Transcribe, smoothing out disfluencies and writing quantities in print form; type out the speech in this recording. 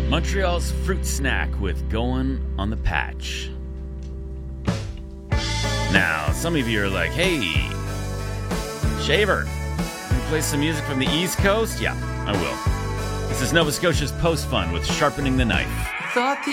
Montreal's Fruit Snack with Going on the Patch. Now, some of you are like, hey, Shaver, can you play some music from the East Coast? Yeah, I will. This is Nova Scotia's Post Fun with Sharpening the Knife. Thought